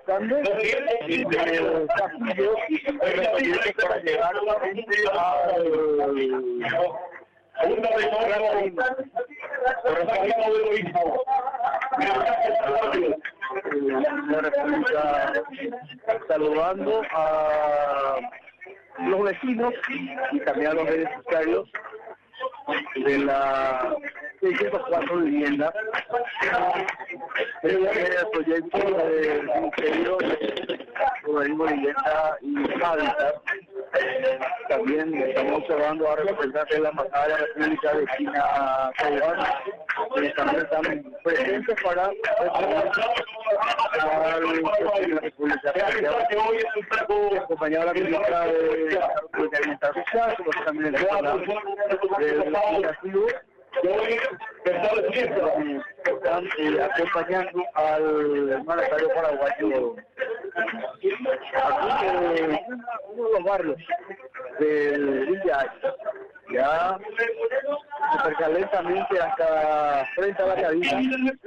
estando castillos correspondientes para llegar nuevamente la República, saludando a los vecinos y también a los beneficiarios de la 604 viviendas el proyecto del Ministerio de Urbanismo, Vivienda y Hábitat. También estamos observando a representantes de la Embajada de la República de China a Taiwán, que también están presentes para la República acompañado a la ministra de Bienestar Social, también el legislativo, están acompañando al mandatario paraguayo aquí en uno de los barrios del Villa. Ya se acerca lentamente hasta frente a la cabina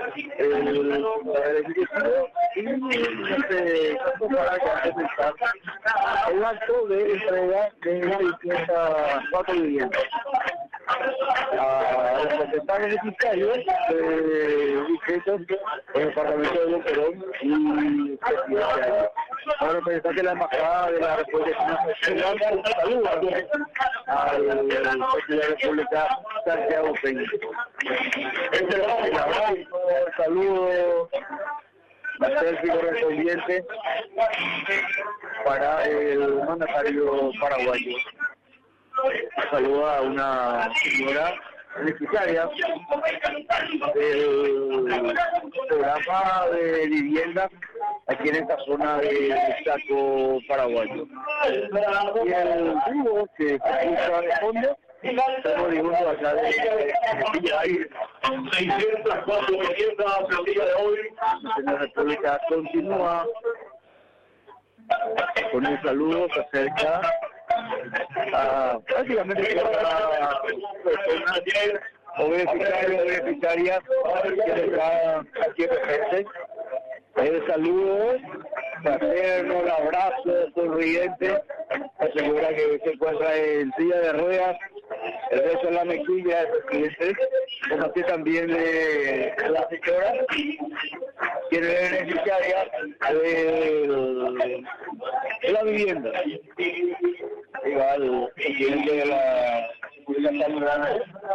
el ejecutivo y se para ya comenzar el acto de entrega de la 604 viviendas. A los representantes necesarios inscritos en el Parlamento de Boquerón y presidencial. A los representantes de la Embajada de la República un saludo al presidente de la República, Santiago Peña. Un saludo a selfie correspondiente para el mandatario paraguayo. Saluda a una señora beneficiaria del programa de vivienda aquí en esta zona de Chaco paraguayo. Y el tubo que se escucha de fondo, estamos oriundos acá de Villa. 604 viviendas el día de hoy. La República continúa con un saludo, se acerca a prácticamente todas las personas o beneficiarias que están aquí presentes. El saludo fraterno, el abrazo sonriente, asegura que se encuentra en silla de ruedas, el beso en la mejilla del presidente, como así también de la señora, quien es beneficiaria de la vivienda. Igual, el presidente de la República Saludana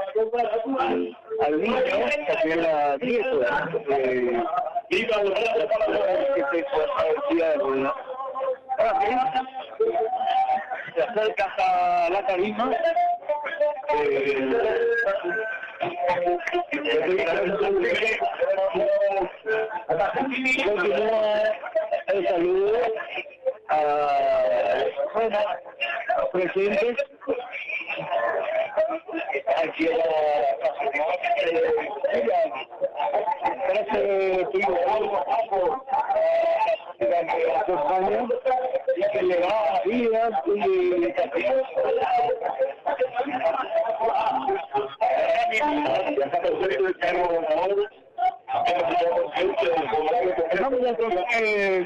al niño, también la nieta, que se encuentra en silla de ruedas. Ahora bien, se acerca hasta la tarima. Continúa el saludo a los presentes aquí en la campaña y que le da vida y vamos a tocar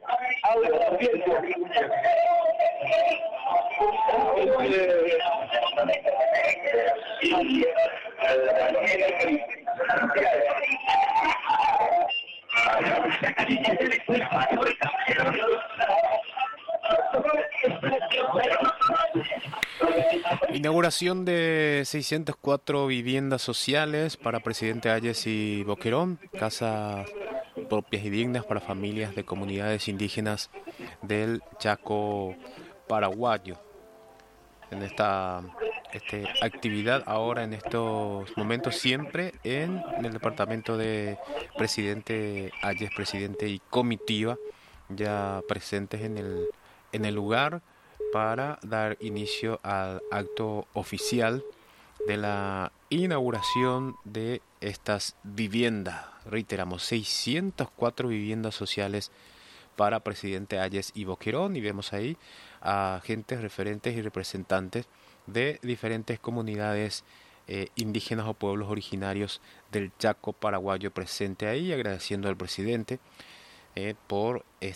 Inauguración de 604 viviendas sociales para presidente Hayes y Boquerón, casas propias y dignas para familias de comunidades indígenas del Chaco paraguayo. En esta actividad ahora en estos momentos siempre en el departamento de presidente Hayes, presidente y comitiva ya presentes en el lugar para dar inicio al acto oficial de la inauguración de estas viviendas. Reiteramos, 604 viviendas sociales para presidente Hayes y Boquerón, y vemos ahí a agentes, referentes y representantes de diferentes comunidades indígenas o pueblos originarios del Chaco paraguayo presente ahí, agradeciendo al presidente por